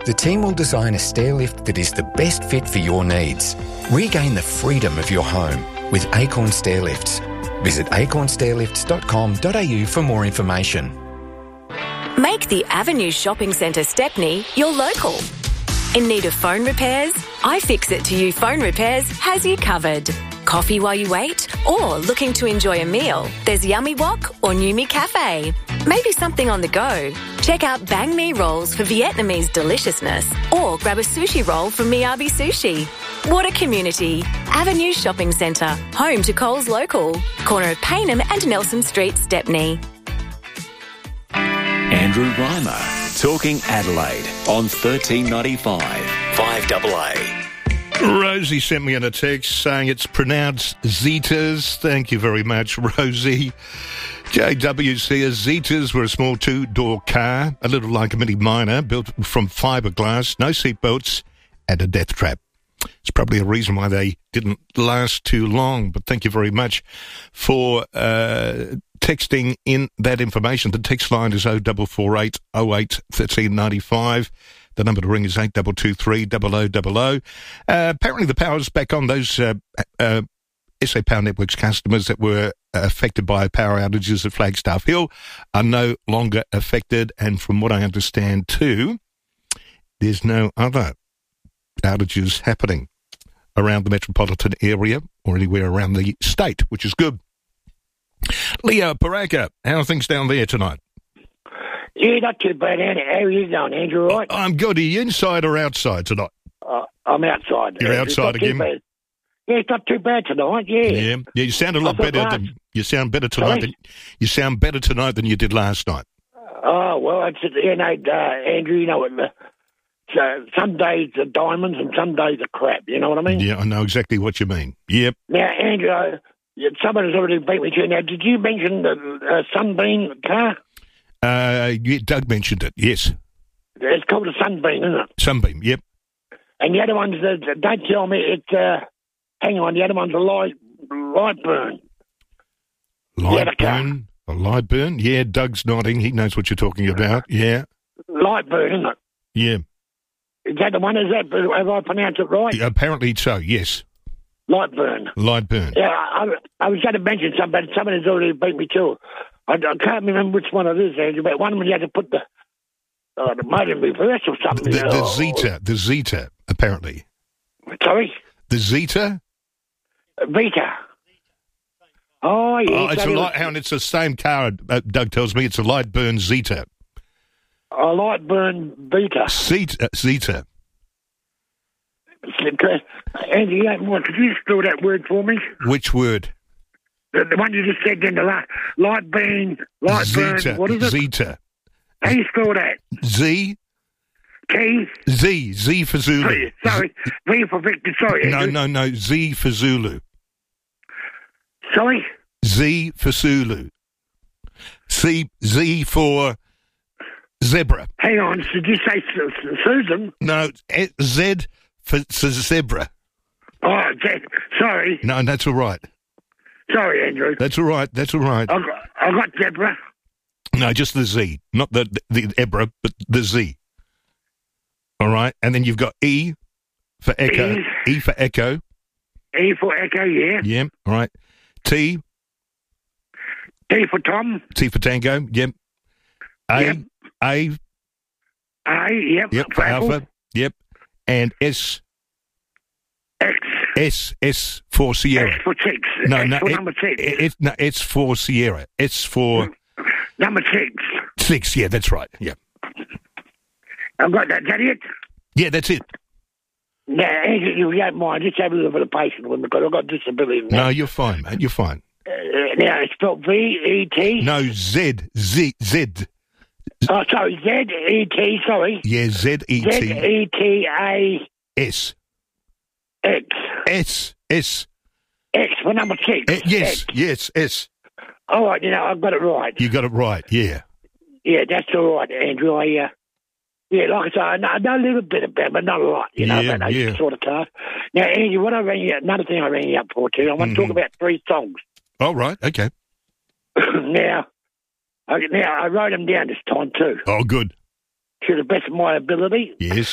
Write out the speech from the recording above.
the team will design a stair lift that is the best fit for your needs. Regain the freedom of your home with Acorn Stair Lifts. Visit acornstairlifts.com.au for more information. Make the Avenue Shopping Centre Stepney your local. In need of phone repairs? iFixit to You Phone Repairs has you covered. Coffee while you wait? Or looking to enjoy a meal? There's Yummy Wok or New Me Cafe. Maybe something on the go? Check out Bang Me rolls for Vietnamese deliciousness. Or grab a sushi roll from Miyabi Sushi. What a community. Avenue Shopping Centre, home to Coles Local. Corner of Paynham and Nelson Street, Stepney. Andrew Reimer, talking Adelaide on 1395 5AA. Rosie sent me in a text saying it's pronounced Zetas. Thank you very much, Rosie. JW says Zetas were a small two-door car, a little like a Mini Minor, built from fiberglass, no seatbelts, and a death trap. It's probably a reason why they didn't last too long, but thank you very much for texting in that information. The text line is 0448 08 1395. The number to ring is 8223 0000. Apparently the power's back on. Those SA Power Networks customers that were affected by power outages at Flagstaff Hill are no longer affected. And from what I understand too, there's no other outages happening around the metropolitan area or anywhere around the state, which is good. Leo Paraka, how are things down there tonight? Yeah, not too bad, Andy. How are you going, Andrew, right? I'm good. Are you inside or outside tonight? I'm outside. You're outside again? Yeah, it's not too bad tonight, yeah. Yeah, you sound a lot better than... You sound better tonight you sound better tonight than you did last night. Oh, well, it's, Andrew, you know what... So some days are diamonds and some days are crap, you know what I mean? Yeah, I know exactly what you mean. Yep. Now, Andrew, someone has already beat me to you. Now, did you mention the Sunbeam car? Doug mentioned it, yes. It's called a Sunbeam, isn't it? Sunbeam, yep. And the other one's, don't tell me it's, hang on, the other one's a Lightburn. Lightburn? A Lightburn? Yeah, Doug's nodding. He knows what you're talking about, yeah. Lightburn, isn't it? Yeah. Is that the one? Have I pronounced it right? Yeah, apparently so, yes. Lightburn. Yeah, I was going to mention something, but someone has already beat me too. I can't remember which one it is, Andrew, but one of them you had to put the motor in reverse or something. The Zeta, apparently. Sorry? The Zeta? Vita. Oh, yeah. Oh, it's the same car, Doug tells me. It's a Lightburn Zeta. A Lightburn Vita. Zeta. Andy, could you spell that word for me? Which word? The one you just said then, the Lightburn, Zeta. What is it? Zeta. How do you spell that? Z. T. Z for Zulu. Sorry, V for Victor, sorry. No, Z for Zulu. Sorry? Z for Zulu. Z for zebra. Hang on, did you say Susan? No, Z for zebra. Oh, sorry. No, that's all right. Sorry, Andrew. That's all right. I got zebra. No, just the Z, not the Ebra, but the Z. All right, and then you've got E for echo. E for echo. E for echo, yeah. Yeah. All right. T. T for Tom. T for Tango. Yep. A. Yep. A. Yep. Yep. For Alpha. Yep. And S. X. S for Sierra. S for six. No, S no. for number six. It's for Sierra. It's for number 6. 6. Yeah, that's right. Yeah. I've got that. Is that it? Yeah, that's it. Now, Andrew, you don't mind, just have a little bit of patience with me because I've got disability. No, you're fine, mate. You're fine. Now, it's spelled V-E-T. No, Z. Oh, sorry, Z-E-T, sorry. Yeah, Z-E-T. Z-E-T-A... S. X. S. X for number 6. Yes, S. All right, I've got it right. You got it right, yeah. Yeah, that's all right, Andrew. Yeah, like I say, I know a little bit about it, but not a lot, about those sort of cars. Now, Andrew, another thing I rang you up for, too, I want to talk about 3 songs. Oh, right, okay. Now, I wrote them down this time, too. Oh, good. To the best of my ability. Yes.